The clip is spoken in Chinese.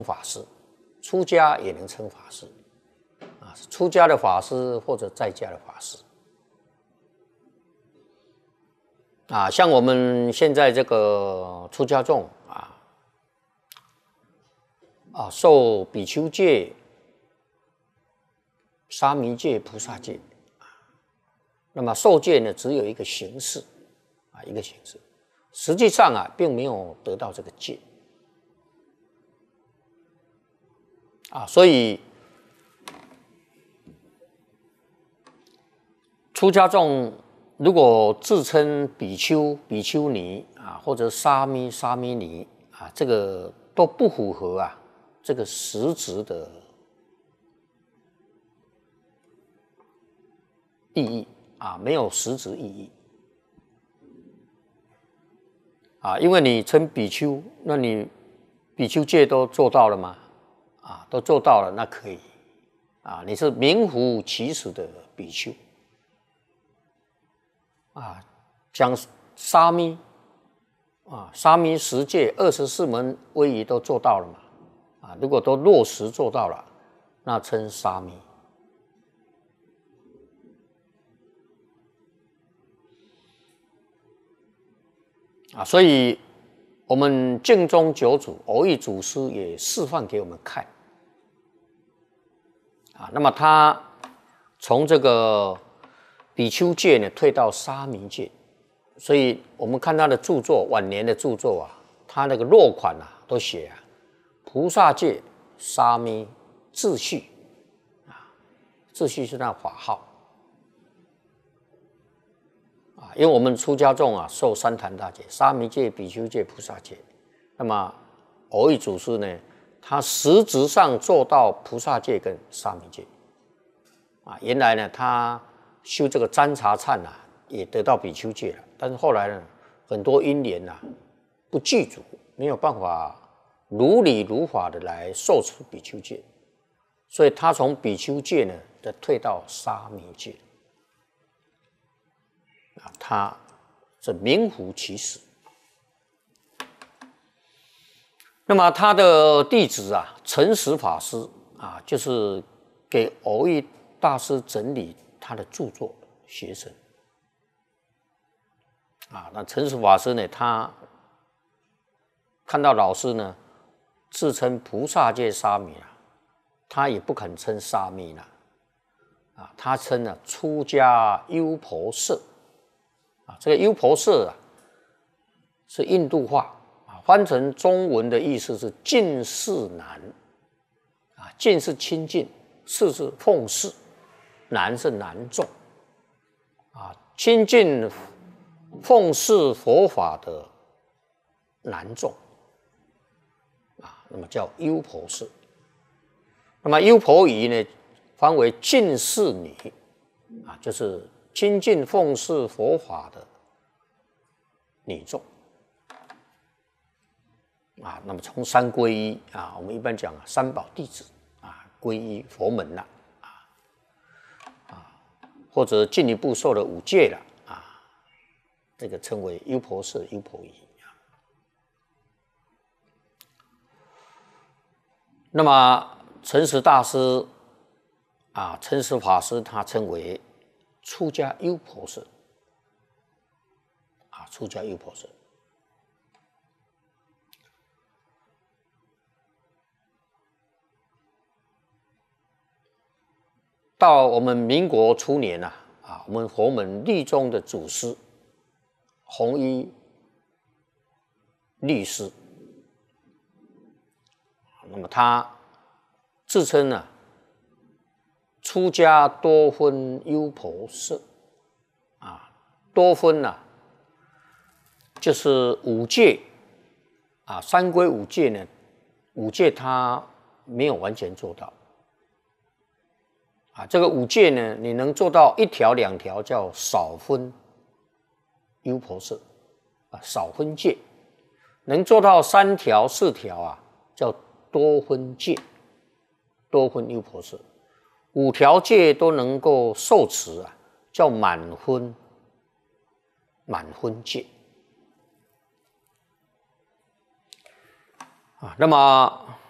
法师，出家也能称法师啊，出家的法师或者在家的法师啊，像我们现在这个出家众受比丘戒、沙弥戒、菩萨戒那么受戒呢，只有一个形式一个形式，实际上并没有得到这个戒所以出家众如果自称比丘、比丘尼或者沙弥、沙弥尼这个都不符合这个实质的意义没有实质意义因为你称比丘，那你比丘戒都做到了吗？都做到了，那可以你是名副其实的比丘讲沙弥沙弥十戒、24门威仪都做到了嘛如果都落实做到了，那称沙弥所以我们净宗九祖蕅益祖师也示范给我们看那么他从这个比丘戒呢退到沙弥戒，所以我们看他的著作，晚年的著作他那个落款都写菩萨戒、沙弥、秩序秩序是那法号因为我们出家众受三坛大戒，沙弥戒、比丘戒、菩萨戒。那么蕅益祖师呢，他实质上做到菩萨戒跟沙弥戒原来呢，他修这个占茶忏也得到比丘戒了，但是后来呢，很多因缘不具足，没有办法如理如法的来受持比丘戒，所以他从比丘戒呢，再退到沙弥戒他是名副其实。那么他的弟子诚实法师就是给蕅益大师整理他的著作学生那诚实法师呢，他看到老师呢自称菩萨戒沙弥他也不肯称沙弥了他称出家优婆塞这个优婆塞是印度话翻成中文的意思是近侍男近是亲近，侍是奉侍，男是男众亲近奉侍佛法的男众那么叫优婆塞。那么优婆夷呢，翻为近侍女就是亲近奉侍佛法的女众那么从三皈依我们一般讲三宝弟子皈依佛门了或者进一步受了五戒了这个称为优婆塞、优婆夷那么诚实大师诚实法师他称为出家优婆塞出家优婆塞。到我们民国初年我们佛门律宗的祖师弘一律师那么他自称出家多分优婆塞多分就是五戒三皈五戒呢，五戒他没有完全做到这个五戒呢，你能做到一条两条叫少分优婆塞少分戒，能做到三条四条叫多分戒，多分优婆塞，五条戒都能够受持叫满分戒那么